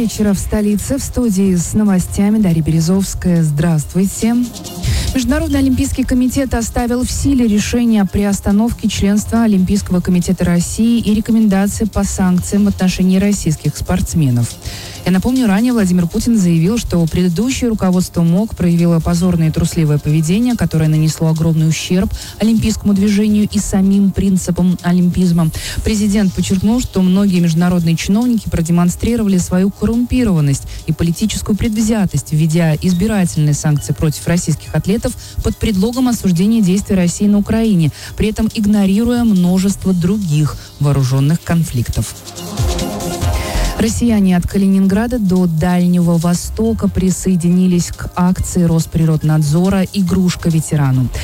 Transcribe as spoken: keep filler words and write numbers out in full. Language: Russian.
вечера в столице. В студии с новостями Дарья Березовская. Здравствуйте. Международный олимпийский комитет оставил в силе решение о приостановке членства Олимпийского комитета России и рекомендации по санкциям в отношении российских спортсменов. Я напомню, ранее Владимир Путин заявил, что предыдущее руководство МОК проявило позорное и трусливое поведение, которое нанесло огромный ущерб олимпийскому движению и самим принципам олимпизма. Президент подчеркнул, что многие международные чиновники продемонстрировали свою коррумпированность и политическую предвзятость, введя избирательные санкции против российских атлетов под предлогом осуждения действий России на Украине, при этом игнорируя множество других вооруженных конфликтов. Россияне от Калининграда до Дальнего Востока присоединились к акции Росприроднадзора «Игрушка ветерану».